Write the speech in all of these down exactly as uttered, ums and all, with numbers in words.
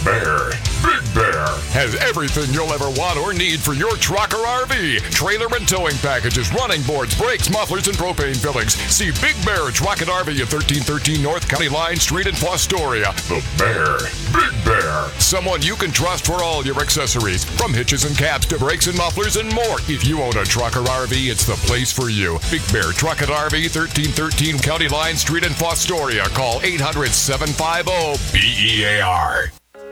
Bear. Big Bear has everything you'll ever want or need for your truck or R V. Trailer and towing packages, running boards, brakes, mufflers, and propane fillings. See Big Bear Truck and R V at thirteen thirteen North County Line Street in Fostoria. The Bear. Big Bear. Someone you can trust for all your accessories, from hitches and caps to brakes and mufflers and more. If you own a truck or R V, it's the place for you. Big Bear Truck and R V, thirteen thirteen County Line Street in Fostoria. Call eight hundred, seven five zero, B E A R.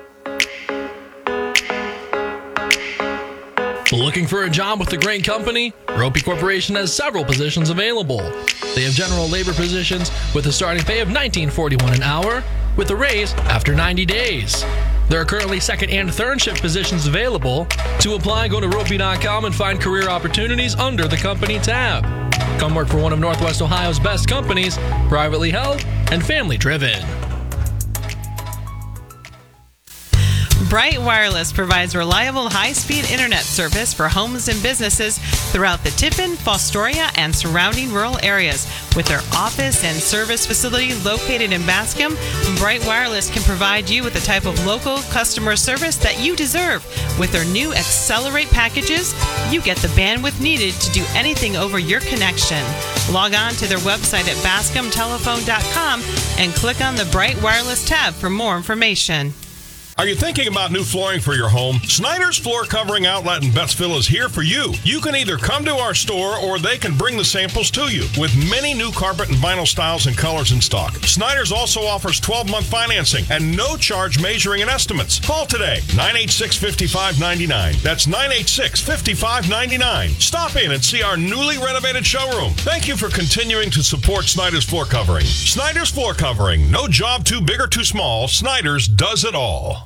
Looking for a job with a great company? Ropey Corporation has several positions available. They have general labor positions with a starting pay of nineteen forty-one an hour, with a raise after ninety days. There are currently second and third shift positions available. To apply, go to ropey dot com and find career opportunities under the company tab. Come work for one of Northwest Ohio's best companies, privately held and family driven. Bright Wireless provides reliable high-speed internet service for homes and businesses throughout the Tiffin, Fostoria, and surrounding rural areas. With their office and service facility located in Bascom, Bright Wireless can provide you with the type of local customer service that you deserve. With their new Accelerate packages, you get the bandwidth needed to do anything over your connection. Log on to their website at bascom telephone dot com and click on the Bright Wireless tab for more information. Are you thinking about new flooring for your home? Snyder's Floor Covering Outlet in Bettsville is here for you. You can either come to our store or they can bring the samples to you with many new carpet and vinyl styles and colors in stock. Snyder's also offers twelve-month financing and no charge measuring and estimates. Call today, nine eight six, five five nine nine. That's nine eight six, five five nine nine. Stop in and see our newly renovated showroom. Thank you for continuing to support Snyder's Floor Covering. Snyder's Floor Covering. No job too big or too small. Snyder's does it all.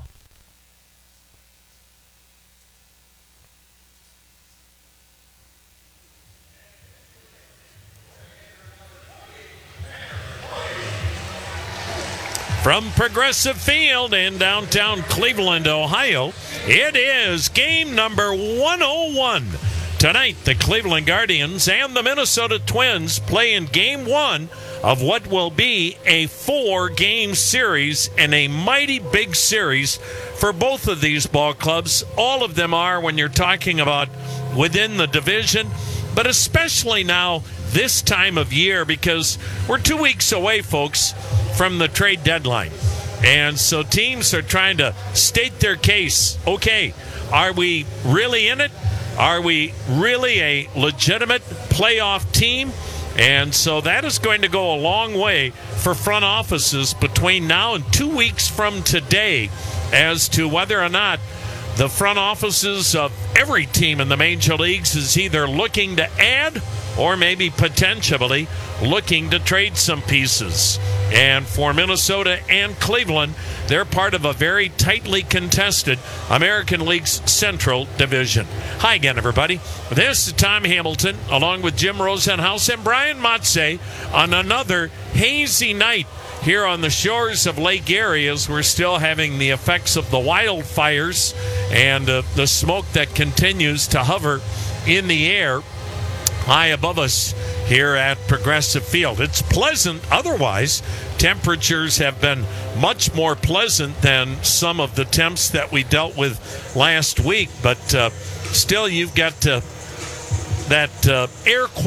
From Progressive Field in downtown Cleveland, Ohio, it is game number one oh one. Tonight, the Cleveland Guardians and the Minnesota Twins play in game one of what will be a four-game series and a mighty big series for both of these ball clubs. All of them are when you're talking about within the division, but especially now this time of year because we're two weeks away, folks, from the trade deadline. And so teams are trying to state their case. Okay, are we really in it? Are we really a legitimate playoff team? And so that is going to go a long way for front offices between now and two weeks from today as to whether or not the front offices of every team in the major leagues is either looking to add or maybe potentially looking to trade some pieces. And for Minnesota and Cleveland, they're part of a very tightly contested American League's Central Division. Hi again, everybody. This is Tom Hamilton, along with Jim Rosenhaus and Brian Motze on another hazy night here on the shores of Lake Erie as we're still having the effects of the wildfires and uh, the smoke that continues to hover in the air high above us here at Progressive Field. It's pleasant otherwise. Temperatures have been much more pleasant than some of the temps that we dealt with last week, but uh, still you've got uh, that uh, air quality